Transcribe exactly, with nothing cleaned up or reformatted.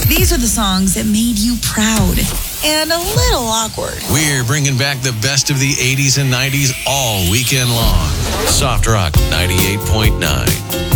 These are the songs that made you proud and a little awkward. We're bringing back the best of the eighties and nineties all weekend long. Soft Rock ninety-eight point nine.